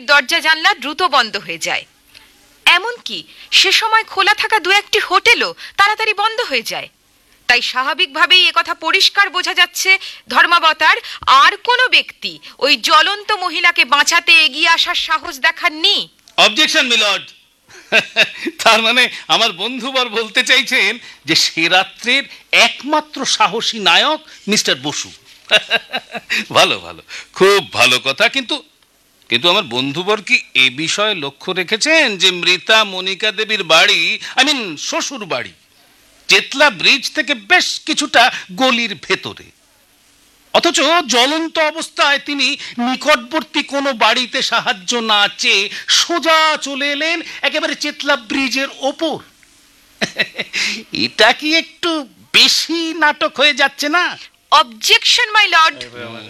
দরজা জানলা দ্রুত বন্ধ হয়ে যায়। এমনকি সে সময় খোলা থাকা দু একটি হোটেলও তাড়াতাড়ি বন্ধ হয়ে যায়। তাই স্বাভাবিকভাবেই একথা পরিষ্কার বোঝা যাচ্ছে ধর্মাবতার আর কোনো ব্যক্তি ওই জ্বলন্ত মহিলাকে বাঁচাতে এগিয়ে আসার সাহস দেখাননি। Objection milord. তার মানে আমার বন্ধুবর বলতে চাইছেন যে সে রাত্রের একমাত্র সাহসী নায়ক মিস্টার বসু। ভালো ভালো, খুব ভালো কথা। কিন্তু কিন্তু আমার বন্ধুবর কি এ বিষয়ে লক্ষ্য রেখেছেন যে মৃতা মনিকা দেবীর বাড়ি, শ্বশুর বাড়ি, চেতলা ব্রিজ থেকে বেশ কিছুটা গলির ভেতরে, অথচ জ্বলন্ত অবস্থায় তিনি নিকটবর্তী কোনো বাড়িতে সাহায্য না চেয়ে সোজা চলে এলেন একেবারে চেতলা ব্রিজের ওপর? এটা কি একটু বেশি নাটক হয়ে যাচ্ছে না? Objection my lord.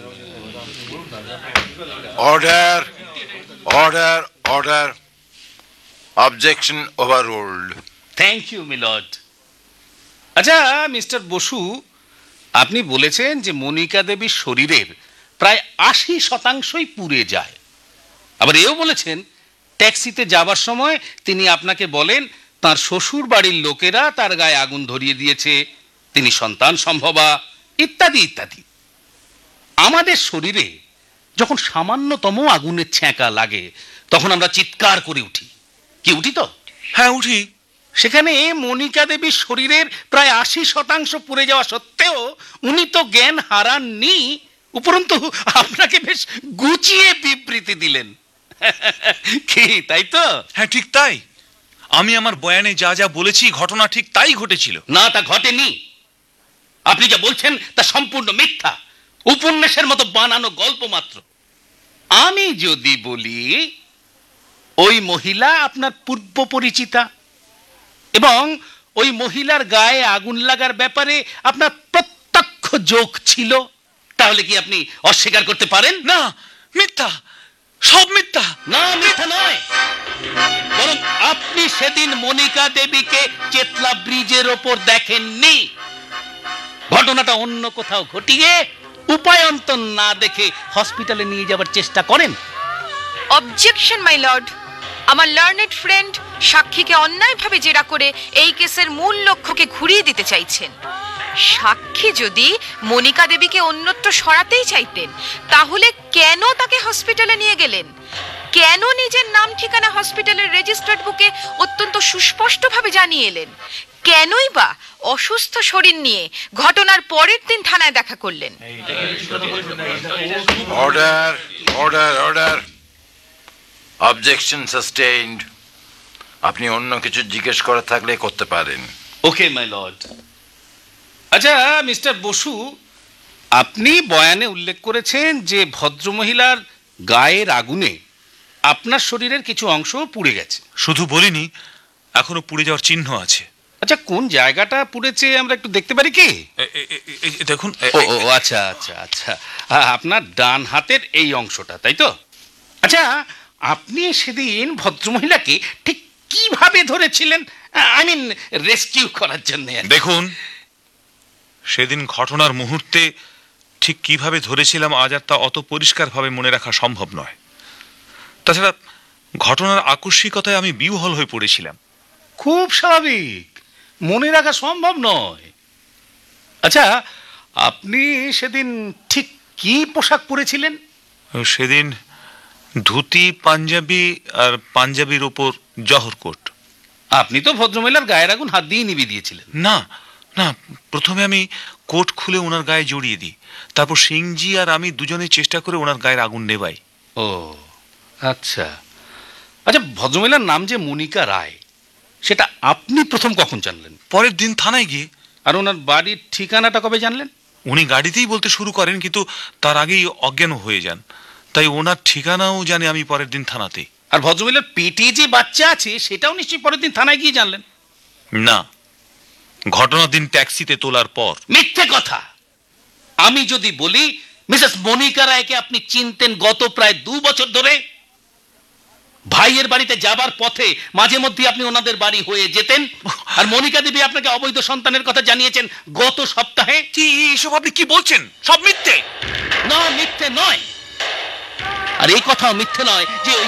Order, order, order. Objection overruled. Thank you milord. আচ্ছা মিস্টার বসু, আপনি বলেছেন যে মনিকা দেবীর শরীরের প্রায় ৮০% পুড়ে যায়। আবার এও বলেছেন ট্যাক্সিতে যাবার সময় তিনি আপনাকে বলেন তার শ্বশুর বাড়ির লোকেরা তার গায়ে আগুন ধরিয়ে দিয়েছে, তিনি সন্তান সম্ভবা, ইত্যাদি ইত্যাদি। আমাদের শরীরে যখন সামান্যতম আগুনের ছ্যাঁকা লাগে তখন আমরা চিৎকার করে উঠি। কি উঠি তো? হ্যাঁ, উঠি। সেখানে মনিকা দেবীর শরীরের প্রায় ৮০% পুড়ে যাওয়া সত্ত্বেও উনি তো জ্ঞান হারাননি, উপরন্তু আপনাকে বেশ গুছিয়ে বিবৃতি দিলেন। কি তাই তো? হ্যাঁ, ঠিক তাই। আমি আমার বয়ানে যা যা বলেছি ঘটনা ঠিক তাই ঘটেছিল। না, তা ঘটেনি। আপনি যা বলছেন তা সম্পূর্ণ মিথ্যা, উপন্যাসের মতো বানানো গল্প মাত্র। আমি যদি বলি ওই মহিলা আপনার পূর্ব পরিচিতা এবং ওই মহিলার গায়ে আগুন লাগার ব্যাপারে আপনার প্রত্যক্ষ যোগ ছিল, তাহলে কি আপনি অস্বীকার করতে পারেন? না, মিথ্যা, সব মিথ্যা। না, মিথ্যা নয়, বরং আপনি সেদিন মনিকা দেবীকে চেতলা ব্রিজের ওপর দেখেননি। ঘটনাটা অন্য কোথাও ঘটিয়ে উপায়ন্তর না দেখে হসপিটালে নিয়ে যাবার চেষ্টা করেন। Objection my lord. আমার লার্নেড ফ্রেন্ড সাক্ষীকে অন্যায়ভাবে জেরা করে এই কেসের মূল লক্ষ্যকে ঘুরিয়ে দিতে চাইছেন। সাক্ষী যদি মনিকা দেবীকে অন্যত্র সরাতেই চাইতেন তাহলে কেন তাকে হসপিটালে নিয়ে গেলেন? কেন নিজের নাম ঠিকানা হসপিটালের রেজিস্টার্ড বুকে অত্যন্ত সুস্পষ্টভাবে জানিয়ে এলেন? কেনই বা অসুস্থ শরীর নিয়ে ঘটনার পরের দিন থানায় দেখা করলেন? Order, order, order. Objection sustained. আপনি অন্য কিছু জিজ্ঞেস করা থাকলে করতে পারেন। ওকে মাই লর্ড। আচ্ছা মিস্টার বসু, আপনি বয়ানে উল্লেখ করেছেন যে ভদ্রমহিলার গায়ের আগুনে আপনার শরীরের কিছু অংশ পুড়ে গেছে। শুধু বলিনি, এখনো পুড়ে যাওয়ার চিহ্ন আছে। আচ্ছা, কোন জায়গাটা পুড়েছে আমরা একটু দেখতে পারি কি? দেখুন। ও আচ্ছা আচ্ছা আচ্ছা, আপনার ডান হাতের এই অংশটা, তাই তো? আচ্ছা, আপনি সেদিন ভদ্রমহিলাকে ঠিক কিভাবে ধরেছিলেন, রেস্কিউ করার জন্য? দেখুন, সেদিন ঘটনার মুহূর্তে ঠিক কিভাবে ধরেছিলাম আজ আর তা অত পরিষ্কারভাবে মনে রাখা সম্ভব নয়। তাছাড়া ঘটনার আকস্মিকতায় আমি বিহ্বল হয়ে পড়েছিলাম। খুব স্বাভাবিক, মনে রাখা সম্ভব নয়। আচ্ছা, আপনি সেদিন ঠিক কি পোশাক পরেছিলেন? সেদিন ধুতি, পাঞ্জাবি আর পাঞ্জাবির ওপর জহর কোট। আপনি তো ভদ্রমহিলার গায়ের আগুন হাত দিয়ে নিভিয়ে দিয়েছিলেন। না না, প্রথমে আমি কোট খুলে ওনার গায়ে জড়িয়ে দিই, তারপর সিংজি আর আমি দুজনে চেষ্টা করে ওনার গায়ের আগুন নেভাই। ও আচ্ছা আচ্ছা, ভদ্রমহিলার নাম যে মনিকা রায়, সেটা আপনি প্রথম কখন জানলেন? পরের দিন থানায় গিয়ে। আর ওনার বাড়ির ঠিকানাটা কবে জানলেন? উনি গাড়িতেই বলতে শুরু করেন, কিন্তু তার আগেই অজ্ঞান হয়ে যান, তাই ওনার ঠিকানাও জানি আমি পরের দিন থানাতে। আর ভদ্রমহিলার পেটে যে বাচ্চা আছে সেটাও নিশ্চয়ই পরের দিন থানায় গিয়ে জানলেন? না, ঘটনার দিন ট্যাক্সিতে তোলার পর। মিথ্যে কথা। আমি যদি বলি মিসেস মনিকা রায়কে আপনি চিনতেন গত প্রায় 2 বছর ধরে, ভাইয়ের বাড়িতে যাবার পথে মাঝে মধ্যে আপনি ওনাদের বাড়ি হয়ে যেতেন, আর মনিকা দেবী আপনাকে অবৈধ সন্তানের কথা জানিয়েছেন গত সপ্তাহে। কি এসব আপনি কি বলছেন? সব মিথ্যে। না, মিথ্যে নয়। আর এই কথাও মিথ্যে নয় যে